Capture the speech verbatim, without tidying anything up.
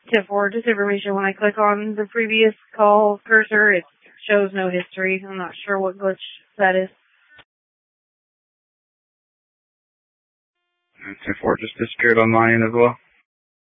Tip four, just information. When I click on the previous call cursor, it shows no history. I'm not sure what glitch that is. Tip four just disappeared on my end as well.